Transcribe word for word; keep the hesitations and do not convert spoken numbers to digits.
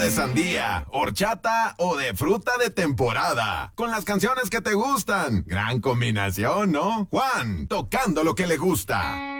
de sandía, horchata o de fruta de temporada. Con las canciones que te gustan. Gran combinación, ¿no? Juan, tocando lo que le gusta.